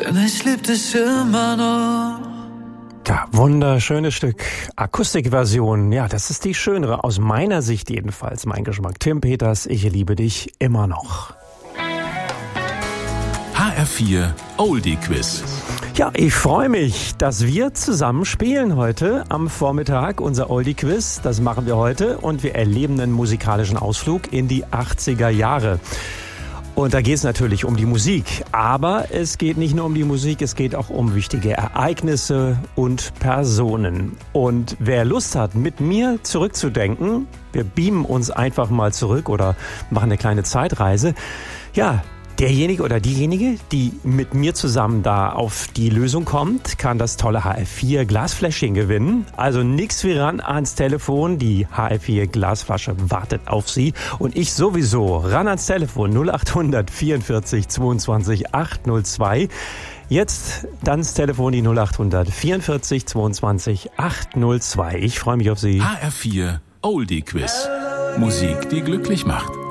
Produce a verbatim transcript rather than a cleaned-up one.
denn ich lieb dich immer noch. Ja, wunderschönes Stück. Akustikversion. Ja, das ist die schönere, aus meiner Sicht jedenfalls, mein Geschmack. Tim Peters, ich liebe dich immer noch. H R vier Oldie Quiz. Ja, ich freue mich, dass wir zusammen spielen heute am Vormittag. Unser Oldie Quiz, das machen wir heute. Und wir erleben einen musikalischen Ausflug in die achtziger Jahre. Und da geht es natürlich um die Musik. Aber es geht nicht nur um die Musik, es geht auch um wichtige Ereignisse und Personen. Und wer Lust hat, mit mir zurückzudenken, wir beamen uns einfach mal zurück oder machen eine kleine Zeitreise. Ja, derjenige oder diejenige, die mit mir zusammen da auf die Lösung kommt, kann das tolle H R vier Glasfläschchen gewinnen. Also nix wie ran ans Telefon. Die H R vier Glasflasche wartet auf Sie. Und ich sowieso. Ran ans Telefon null acht hundert vierundvierzig zweiundzwanzig achthundertzwei. Jetzt dann das Telefon die null acht hundert vierundvierzig zweiundzwanzig achthundertzwei. Ich freue mich auf Sie. H R vier Oldie Quiz. Musik, die glücklich macht.